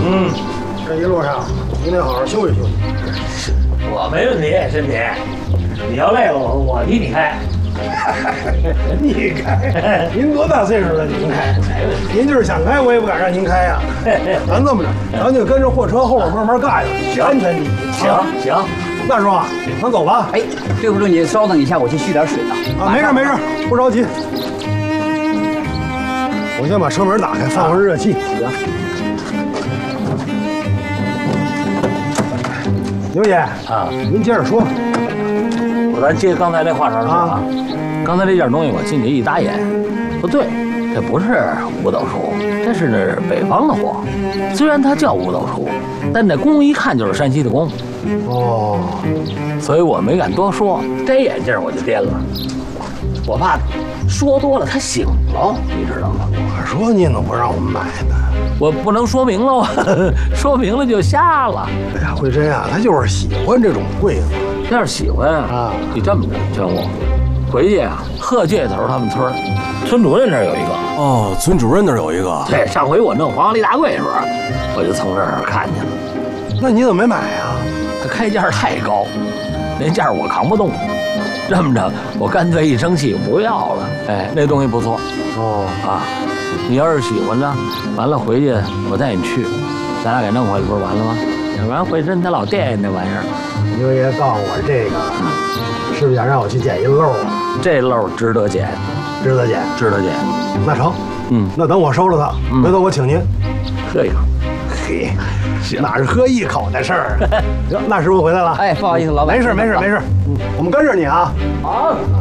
这一路上您得好好休息休息。 我没问题，身体。你要累了，我替你开。 你开？您多大岁数了？您开？您就是想开，我也不敢让您开呀。咱这么着，咱就跟着货车后边慢慢干下，安全第一。 行， 那叔啊，咱走吧。 哎，对不住，你稍等一下，我去续点水啊。 啊，没事，不着急。我先把车门打开，放热气。 行。 牛姐啊， 您接着说。 咱接刚才那话茬说啊，刚才这件东西我进去一打眼，不对，这不是五斗橱，这是北方的货。虽然它叫五斗橱，但这工一看就是山西的工。 哦， 所以我没敢多说，这眼镜我就掂了，我怕说多了他醒了，你知道吗？ 我说你怎么不让我们买呢？ 我不能说明了啊，说明了就瞎了。 哎呀，慧珍啊，他就是喜欢这种柜子。 要是喜欢啊，你这么着，劝我回去啊，贺介头他们村村主任那儿有一个。 哦，村主任那儿有一个。 对，上回我弄黄历大柜时候，我就从这儿看见了。 那你怎么没买呀？ 他开价太高，那价我扛不动。这么着，我干脆一生气不要了。哎，那东西不错。 哦啊，你要是喜欢呢，完了回去我带你去，咱俩给弄回来不是完了吗？要不然慧珍他老惦记那玩意儿。 牛爷告诉我这个，是不是想让我去捡一漏啊？ 这漏值得捡， 值得捡， 值得捡。 那成，那等我收了它，回头我请您喝一口。 嘿，哪是喝一口的事儿啊？行，那师傅回来了。 哎，不好意思，老板。 没事，我们跟着你啊。 好。